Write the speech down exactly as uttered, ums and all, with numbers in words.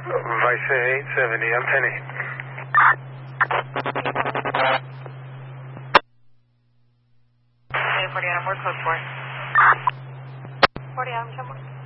Vice eight seventy, I'm Penny. forty Adam, where's code four? forty Adam, come on.